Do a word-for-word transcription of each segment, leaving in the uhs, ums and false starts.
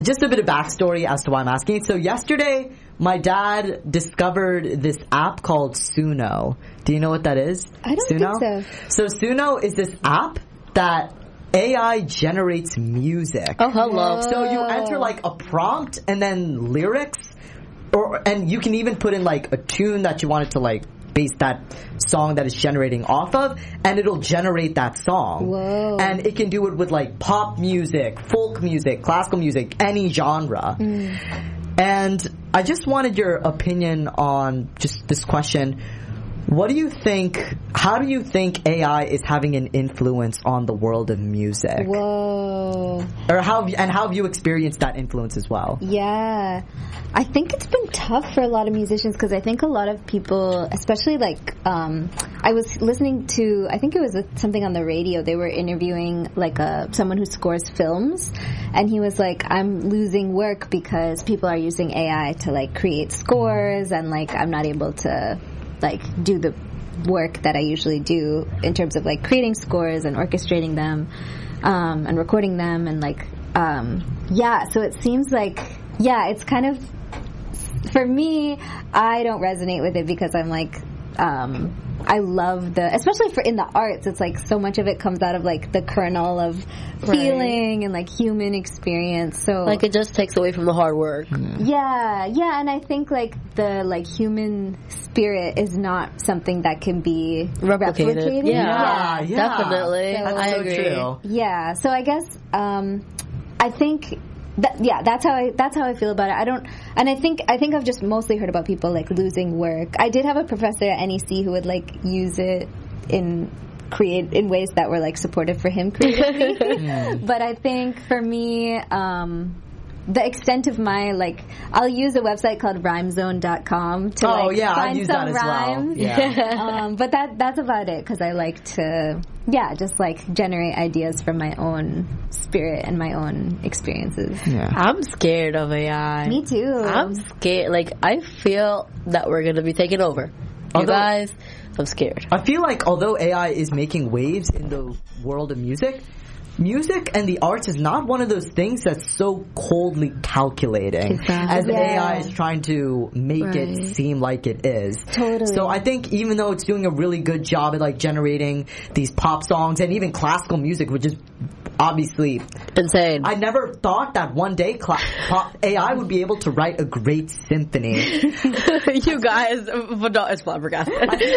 Just a bit of backstory as to why I'm asking. So yesterday, my dad discovered this app called Suno. Do you know what that is? I don't Suno? think so. So Suno is this app that A I generates music. Oh, hello. So you enter like a prompt and then lyrics, or and you can even put in like a tune that you wanted to like base that song that it's generating off of, and it'll generate that song. Whoa. And it can do it with like pop music, folk music, classical music, any genre. Mm. And I just wanted your opinion on just this question. What do you think, how do you think A I is having an influence on the world of music? Whoa. Or how, and how have you experienced that influence as well? Yeah. I think it's been tough for a lot of musicians because I think a lot of people, especially like, um, I was listening to, I think it was a, something on the radio. They were interviewing like a, someone who scores films, and he was like, I'm losing work because people are using A I to like create scores, and like I'm not able to like do the work that I usually do in terms of like creating scores and orchestrating them, um, and recording them, and like, um, yeah, so it seems like, yeah, it's kind of, for me, I don't resonate with it because I'm like, um, I love the, especially for in the arts, it's like so much of it comes out of like the kernel of Right. feeling and like human experience. So Like it just takes away from the hard work. yeah, yeah, and I think like the like human spirit is not something that can be Replicated. replicated. Yeah, Yeah, yeah. definitely. So- I so agree. true. Yeah, so I guess um, I think that, yeah, that's how I that's how I feel about it. I don't, and I think I think I've just mostly heard about people like losing work. I did have a professor at N E C who would like use it in create in ways that were like supportive for him creatively. But I think for me, um, the extent of my like, I'll use a website called rhymezone dot com to Oh, like yeah, I'd find use some that as well. rhymes. Yeah. um, but that that's about it because I like to, yeah, just like generate ideas from my own spirit and my own experiences. Yeah. I'm scared of A I. Me too. I'm scared. Like, I feel that we're going to be taken over. You Although- guys, I'm scared. I feel like although A I is making waves in the world of music, music and the arts is not one of those things that's so coldly calculating Exactly. as Yeah. A I is trying to make Right. it seem like it is. Totally. So I think even though it's doing a really good job at like generating these pop songs and even classical music, which is obviously, Insane. I never thought that one day cla- pop A I would be able to write a great symphony. You guys, Vadal is flabbergasted.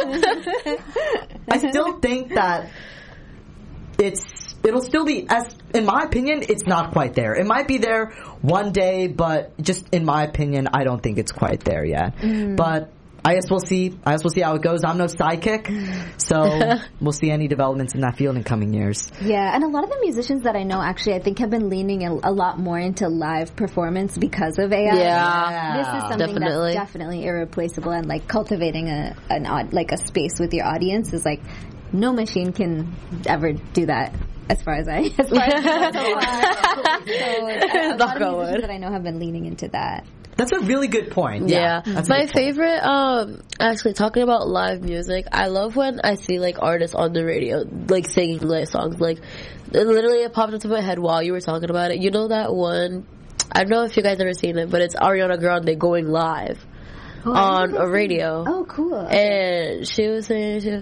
I still think that it's it'll still be, as in my opinion, it's not quite there. It might be there one day, but just in my opinion, I don't think it's quite there yet. Mm. But I guess we'll see. I guess we'll see how it goes. I'm no psychic, so we'll see any developments in that field in coming years. Yeah, and a lot of the musicians that I know actually I think have been leaning a, a lot more into live performance because of A I. Yeah. This is something Definitely. that's definitely irreplaceable, and like cultivating a an odd, like a space with your audience is like no machine can ever do that. As far as I, as far as I know so far. So, a, a lot Knock of on wood. musicians that I know have been leaning into that. That's a really good point. Yeah, that's a my good point. favorite, um, actually talking about live music, I love when I see like artists on the radio, like singing like songs, like it literally it popped into my head while you were talking about it. You know that one, I don't know if you guys ever seen it, but it's Ariana Grande going live Oh, on a radio. Oh, cool. And she was saying, she was,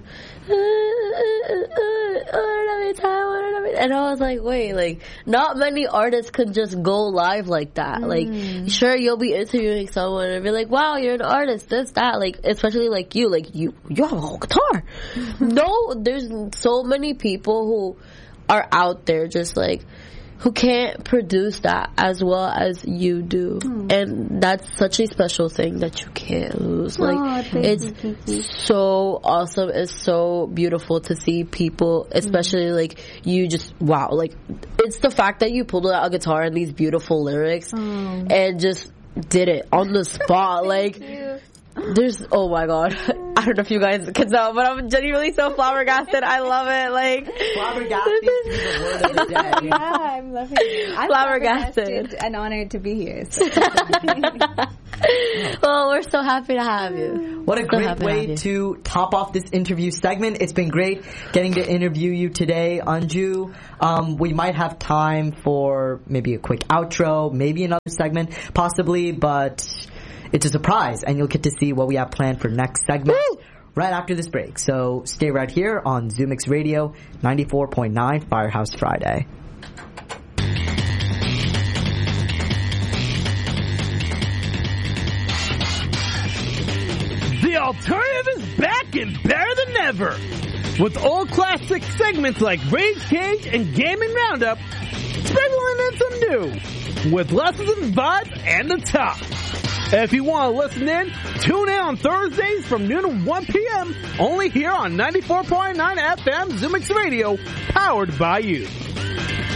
and I was like, wait, like, not many artists could just go live like that. Mm. Like, sure, you'll be interviewing someone and be like, wow, you're an artist, this, that, like, especially like you, like, you, you have a whole guitar. No, there's so many people who are out there just like, who can't produce that as well as you do. Mm. And that's such a special thing that you can't lose. Oh, Like, thank it's you, thank you. so awesome. It's so beautiful to see people, especially Mm. like you just, wow, like it's the fact that you pulled out a guitar and these beautiful lyrics Oh. and just did it on the spot. Like, there's, oh my god. I don't know if you guys can tell, but I'm genuinely so flabbergasted. I love it. Like flabbergasted is the word of the day. Yeah, I'm loving it. I'm flabbergasted. flabbergasted and honored to be here. So. Well, we're so happy to have you. What a so great way to top off this interview segment. It's been great getting to interview you today, Anju. Um, we might have time for maybe a quick outro, maybe another segment, possibly, but it's a surprise, and you'll get to see what we have planned for next segment Woo! Right after this break. So stay right here on ZooMix Radio ninety-four point nine Firehouse Friday. The alternative is back and better than ever. With old classic segments like Rage Cage and Gaming Roundup, sprinkling in some new, with lessons and vibes and the top. If you want to listen in, tune in on Thursdays from noon to one p.m. only here on ninety-four point nine F M ZooMix Radio, powered by you.